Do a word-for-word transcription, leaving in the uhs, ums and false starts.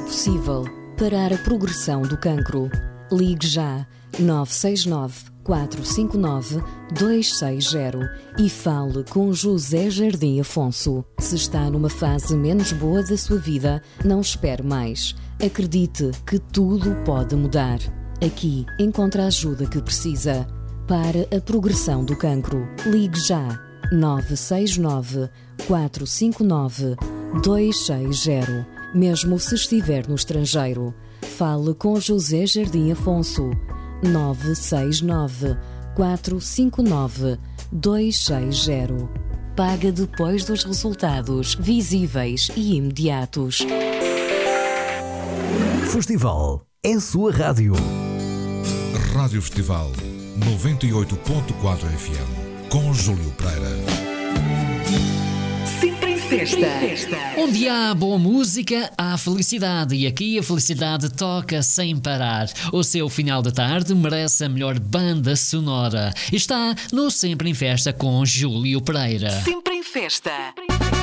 possível parar a progressão do cancro. Ligue já nove seis nove, quatro cinco nove, dois seis zero e fale com José Jardim Afonso. Se está numa fase menos boa da sua vida, não espere mais. Acredite que tudo pode mudar. Aqui encontra a ajuda que precisa para a progressão do cancro. Ligue já nove seis nove, quatro cinco nove, dois seis zero. Mesmo se estiver no estrangeiro, fale com José Jardim Afonso. nove seis nove, quatro cinco nove, dois seis zero. Paga depois dos resultados visíveis e imediatos. Festival é sua rádio. Rádio Festival noventa e oito ponto quatro F M com Júlio Pereira. Sempre em festa. Onde há boa música, há felicidade. E aqui a felicidade toca sem parar. O seu final de tarde merece a melhor banda sonora. Está no Sempre em Festa com Júlio Pereira. Sempre em festa.